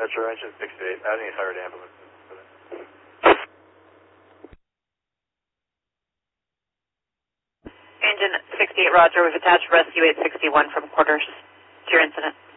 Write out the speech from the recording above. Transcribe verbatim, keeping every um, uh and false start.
Departure, engine sixty-eight. I need hired ambulance. Engine sixty-eight, roger. We've attached rescue eight sixty-one from quarters to your incident.